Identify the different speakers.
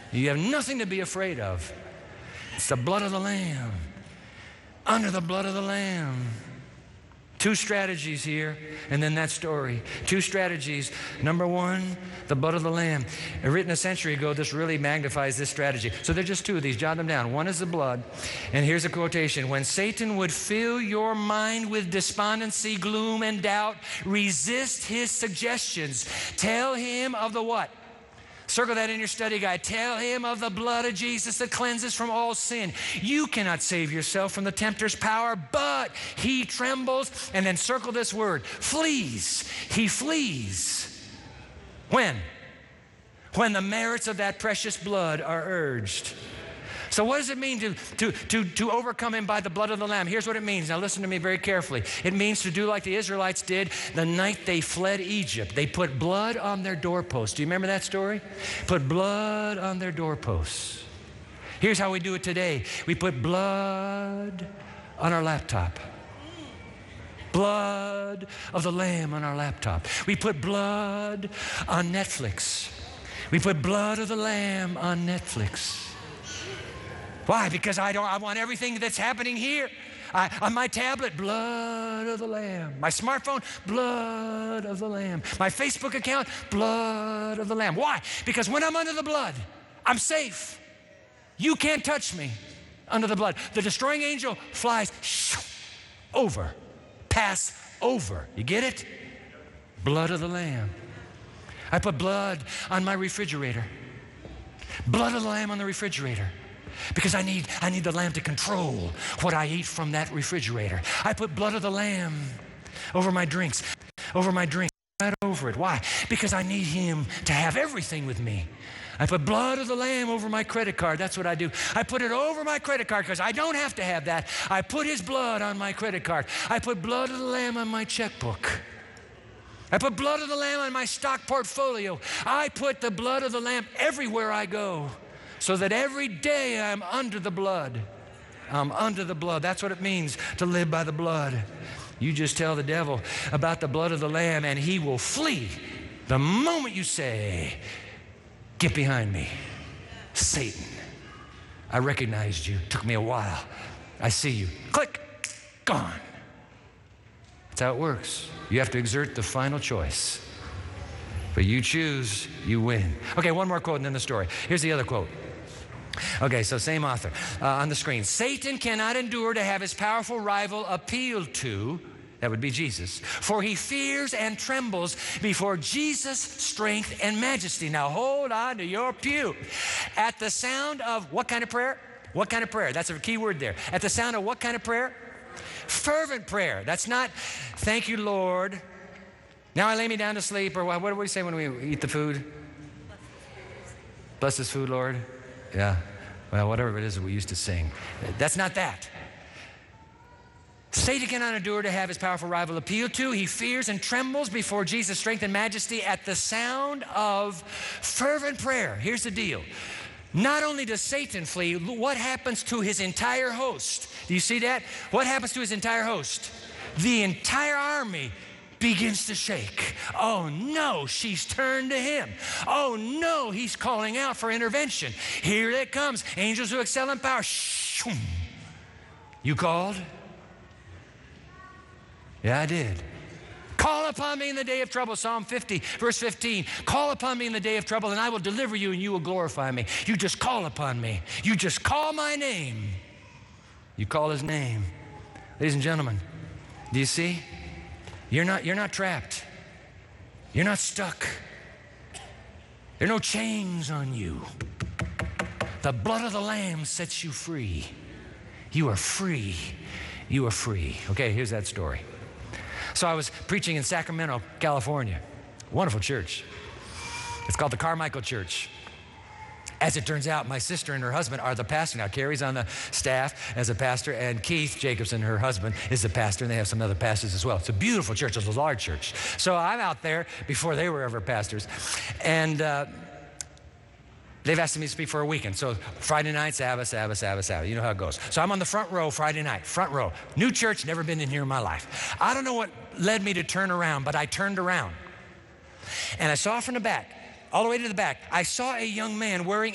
Speaker 1: You have nothing to be afraid of. It's the blood of the Lamb. Under the blood of the Lamb. 2 strategies here, and then that story. 2 strategies. Number 1, the blood of the Lamb. Written a century ago, this really magnifies this strategy. So there are just 2 of these. Jot them down. 1 is the blood, and here's a quotation. When Satan would fill your mind with despondency, gloom, and doubt, resist his suggestions. Tell him of the what? Circle that in your study guide. Tell him of the blood of Jesus that cleanses from all sin. You cannot save yourself from the tempter's power, but he trembles. And then circle this word, flees. He flees. When? When the merits of that precious blood are urged. So what does it mean to overcome him by the blood of the Lamb? Here's what it means. Now listen to me very carefully. It means to do like the Israelites did the night they fled Egypt. They put blood on their doorposts. Do you remember that story? Put blood on their doorposts. Here's how we do it today. We put blood on our laptop. Blood of the Lamb on our laptop. We put blood on Netflix. We put blood of the Lamb on Netflix. Why? Because I want everything that's happening here. On my tablet, blood of the Lamb. My smartphone, blood of the Lamb. My Facebook account, blood of the Lamb. Why? Because when I'm under the blood, I'm safe. You can't touch me under the blood. The destroying angel flies over, pass over. You get it? Blood of the Lamb. I put blood on my refrigerator. Blood of the Lamb on the refrigerator. Because I need the Lamb to control what I eat from that refrigerator. I put blood of the Lamb over my drinks, right over it. Why? Because I need him to have everything with me. I put blood of the Lamb over my credit card. That's what I do. I put it over my credit card because I don't have to have that. I put his blood on my credit card. I put blood of the Lamb on my checkbook. I put blood of the Lamb on my stock portfolio. I put the blood of the Lamb everywhere I go. So that every day I'm under the blood. I'm under the blood. That's what it means to live by the blood. You just tell the devil about the blood of the Lamb and he will flee the moment you say, get behind me, Satan. I recognized you. Took me a while. I see you. Click. Gone. That's how it works. You have to exert the final choice. But you choose, you win. Okay, one more quote and then the story. Here's the other quote. Okay, so same author on the screen. Satan cannot endure to have his powerful rival appealed to, that would be Jesus, for he fears and trembles before Jesus' strength and majesty. Now hold on to your pew. At the sound of what kind of prayer? What kind of prayer? That's a key word there. At the sound of what kind of prayer? Fervent prayer. That's not, thank you, Lord. Now I lay me down to sleep, or what do we say when we eat the food? Bless this food, Lord. Yeah, well, whatever it is that we used to sing. That's not that. Satan cannot endure to have his powerful rival appealed to. He fears and trembles before Jesus' strength and majesty at the sound of fervent prayer. Here's the deal. Not only does Satan flee, what happens to his entire host? Do you see that? What happens to his entire host? The entire army begins to shake. Oh no, she's turned to him. Oh no, he's calling out for intervention. Here it comes. Angels who excel in power. Shoom. You called? Yeah, I did. Call upon me in the day of trouble. Psalm 50, verse 15. Call upon me in the day of trouble and I will deliver you and you will glorify me. You just call upon me. You just call my name. You call his name. Ladies and gentlemen, do you see? You're not trapped. You're not stuck. There are no chains on you. The blood of the Lamb sets you free. You are free. You are free. Okay, here's that story. So I was preaching in Sacramento, California. Wonderful church. It's called the Carmichael Church. As it turns out, my sister and her husband are the pastor. Now, Carrie's on the staff as a pastor, and Keith Jacobson, her husband, is the pastor, and they have some other pastors as well. It's a beautiful church. It's a large church. So I'm out there before they were ever pastors, and they've asked me to speak for a weekend. So Friday night, Sabbath. You know how it goes. So I'm on the front row Friday night, front row. New church, never been in here in my life. I don't know what led me to turn around, but I turned around, and I saw from the back, all the way to the back, I saw a young man wearing